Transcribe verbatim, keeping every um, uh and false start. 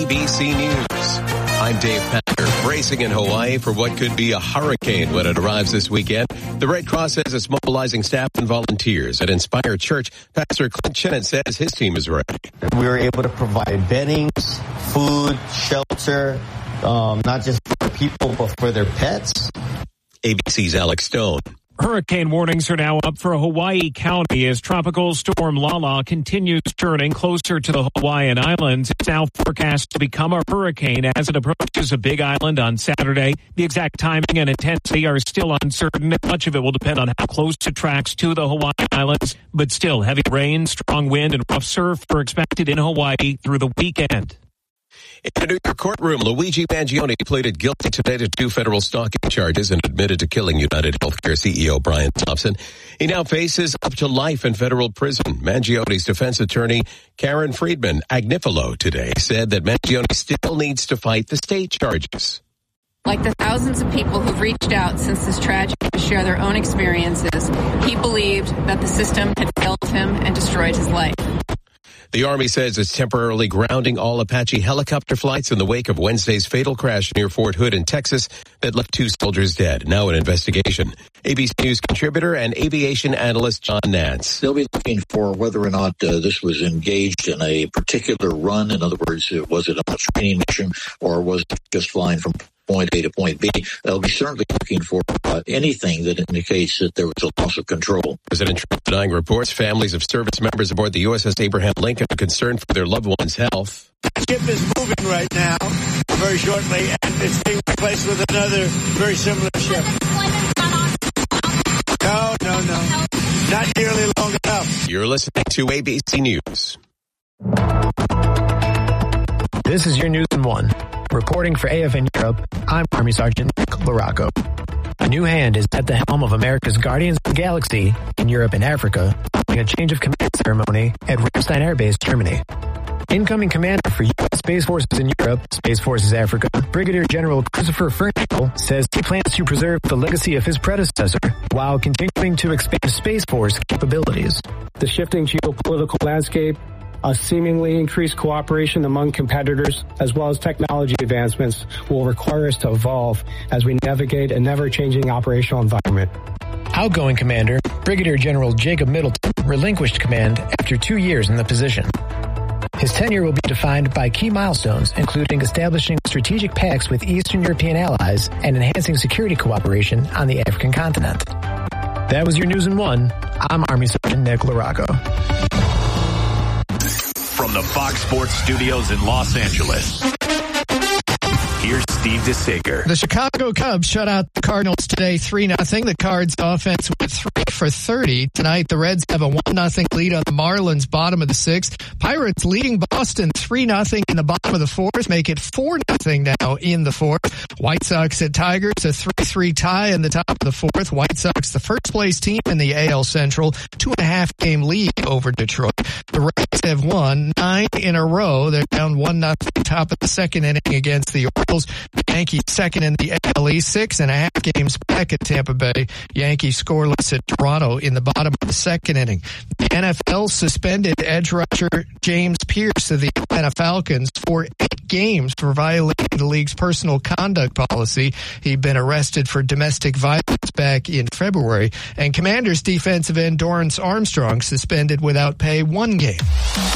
A B C News. I'm Dave Packer, bracing in Hawaii for what could be a hurricane when it arrives this weekend. The Red Cross says it's mobilizing staff and volunteers. At Inspire Church, Pastor Clint Chennett says his team is ready. We were able to provide beddings, food, shelter, um, not just for people, but for their pets. A B C's Alex Stone. Hurricane warnings are now up for Hawaii County as Tropical Storm Lala continues turning closer to the Hawaiian Islands. It's now forecast to become a hurricane as it approaches a big island on Saturday. The exact timing and intensity are still uncertain. Much of it will depend on how close it tracks to the Hawaiian Islands. But still, heavy rain, strong wind, and rough surf are expected in Hawaii through the weekend. In a New York courtroom, Luigi Mangione pleaded guilty today to two federal stalking charges and admitted to killing United Healthcare C E O Brian Thompson. He now faces up to life in federal prison. Mangione's defense attorney, Karen Friedman Agnifilo, today said that Mangione still needs to fight the state charges. Like the thousands of people who've reached out since this tragedy to share their own experiences, he believed that the system had failed him and destroyed his life. The Army says it's temporarily grounding all Apache helicopter flights in the wake of Wednesday's fatal crash near Fort Hood in Texas that left two soldiers dead. Now an investigation. A B C News contributor and aviation analyst John Nance. They'll be looking for whether or not uh, this was engaged in a particular run. In other words, was it on a training mission or was it just flying from point A to point B? They'll be certainly looking for uh, anything that indicates that there was a loss of control. President Trump denying reports families of service members aboard the U S S Abraham Lincoln are concerned for their loved ones' health. The ship is moving right now, very shortly, and it's being replaced with another very similar ship. No, no, no. Not nearly long enough. You're listening to A B C News. This is your News in One. Reporting for A F N Europe, I'm Army Sergeant Nick Larocco. A new hand is at the helm of America's Guardians of the Galaxy in Europe and Africa, following a change of command ceremony at Ramstein Air Base, Germany. Incoming commander for U S Space Forces in Europe, Space Forces Africa, Brigadier General Christopher Fernhill, says he plans to preserve the legacy of his predecessor while continuing to expand Space Force capabilities. The shifting geopolitical landscape, a seemingly increased cooperation among competitors, as well as technology advancements will require us to evolve as we navigate a never-changing operational environment. Outgoing Commander, Brigadier General Jacob Middleton, relinquished command after two years in the position. His tenure will be defined by key milestones, including establishing strategic pacts with Eastern European allies and enhancing security cooperation on the African continent. That was your News in One. I'm Army Sergeant Nick Larocco. From the Fox Sports Studios in Los Angeles, here's Steve DeSager. The Chicago Cubs shut out the Cardinals today three nothing. The Cards offense went three for thirty. Tonight, the Reds have a one nothing lead on the Marlins, bottom of the sixth. Pirates leading Boston three nothing in the bottom of the fourth, make it four nothing now in the fourth. White Sox at Tigers, a three three tie in the top of the fourth. White Sox, the first place team in the A L Central, two and a half game lead over Detroit. The Reds have won nine in a row. They're down one nothing top of the second inning against the Orioles. The Yankees second in the A L East, six and a half games back at Tampa Bay. Yankees scoreless at Toronto in the bottom of the second inning. The N F L suspended edge rusher James Pierce of the Atlanta Falcons for eight games for violating the league's personal conduct policy. He'd been arrested for domestic violence back in February. And Commanders defensive end Dorrance Armstrong suspended without pay one game.